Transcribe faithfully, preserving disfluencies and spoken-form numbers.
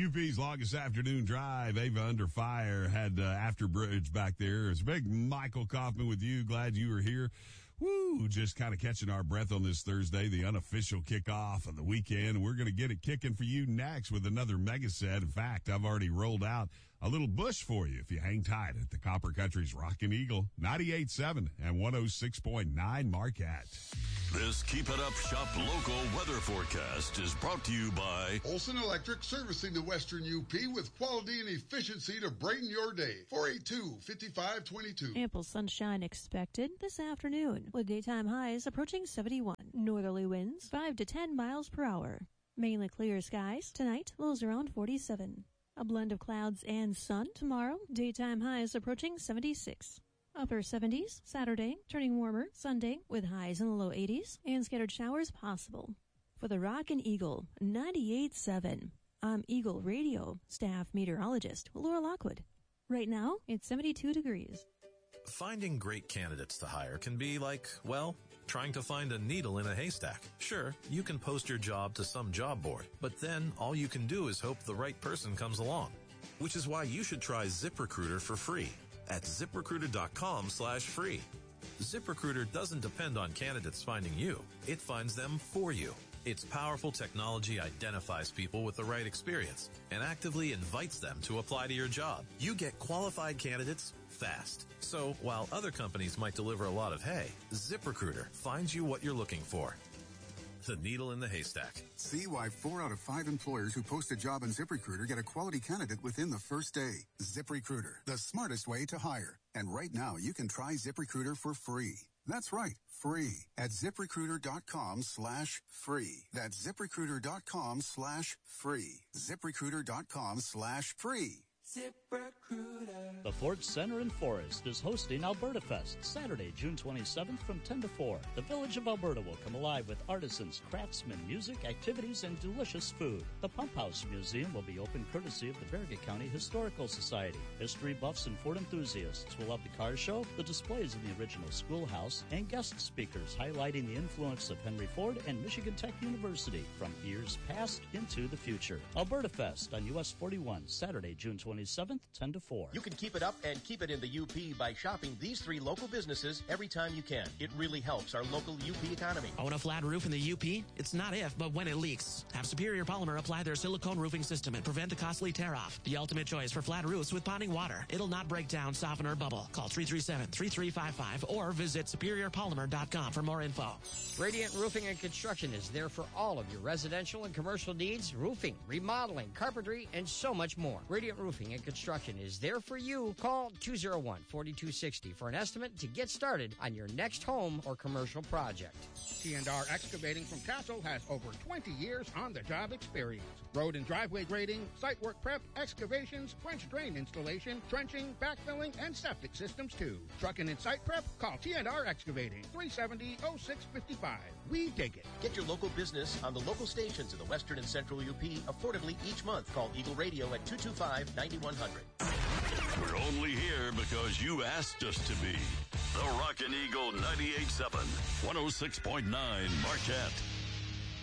U P's longest afternoon drive. Ava Under Fire had uh, Afterbridge back there. It's big Michael Kaufman with you. Glad you were here. Woo, just kind of catching our breath on this Thursday, the unofficial kickoff of the weekend. We're going to get it kicking for you next with another mega set. In fact, I've already rolled out a little bush for you if you hang tight at the Copper Country's Rockin' Eagle, ninety-eight point seven and one oh six point nine Marquette. This Keep It Up Shop local weather forecast is brought to you by Olson Electric, servicing the Western U P with quality and efficiency to brighten your day. four eight two, five five two two. Ample sunshine expected this afternoon, with daytime highs approaching seventy-one. Northerly winds five to ten miles per hour. Mainly clear skies. Tonight, lows around forty-seven. A blend of clouds and sun tomorrow. Daytime highs approaching seventy-six. Upper seventies Saturday, turning warmer Sunday with highs in the low eighties and scattered showers possible. For the Rockin' Eagle ninety-eight point seven, I'm Eagle Radio staff meteorologist Laura Lockwood. Right now, it's seventy-two degrees. Finding great candidates to hire can be like, well, trying to find a needle in a haystack. Sure, you can post your job to some job board, but then all you can do is hope the right person comes along. Which is why you should try ZipRecruiter for free at ZipRecruiter.com slash free. ZipRecruiter doesn't depend on candidates finding you. It finds them for you. Its powerful technology identifies people with the right experience and actively invites them to apply to your job. You get qualified candidates fast. So while other companies might deliver a lot of hay, ZipRecruiter finds you what you're looking for. The needle in the haystack. See why four out of five employers who post a job on ZipRecruiter get a quality candidate within the first day. ZipRecruiter, the smartest way to hire. And right now, you can try ZipRecruiter for free. That's right, free at ZipRecruiter.com slash free. That's ZipRecruiter.com slash free. ZipRecruiter.com slash free. ZipRecruiter. The Fort Center in Forest is hosting Alberta Fest Saturday, June twenty-seventh from ten to four. The Village of Alberta will come alive with artisans, craftsmen, music, activities, and delicious food. The Pump House Museum will be open courtesy of the Farragut County Historical Society. History buffs and Ford enthusiasts will love the car show, the displays in the original schoolhouse, and guest speakers highlighting the influence of Henry Ford and Michigan Tech University from years past into the future. Alberta Fest on U S forty-one, Saturday, June twenty-seventh, ten to four. You can keep it up and keep it in the U P by shopping these three local businesses every time you can. It really helps our local U P economy. Own a flat roof in the U P? It's not if, but when it leaks. Have Superior Polymer apply their silicone roofing system and prevent a costly tear-off. The ultimate choice for flat roofs with ponding water. It'll not break down, soften, or bubble. Call three three seven, three three five five or visit superior polymer dot com for more info. Radiant Roofing and Construction is there for all of your residential and commercial needs, roofing, remodeling, carpentry, and so much more. Radiant Roofing and Construction is there for you. Call two oh one, four two six oh for an estimate to get started on your next home or commercial project. T and R Excavating from Castle has over twenty years on the job experience. Road and driveway grading, site work prep, excavations, French drain installation, trenching, backfilling, and septic systems too. Trucking and site prep? Call T and R Excavating, three seventy, oh six fifty-five. We dig it. Get your local business on the local stations in the western and central U P affordably each month. Call Eagle Radio at two two five, nine one hundred. We're only here because you asked us to be. The Rockin' Eagle ninety-eight point seven, one oh six point nine Marquette.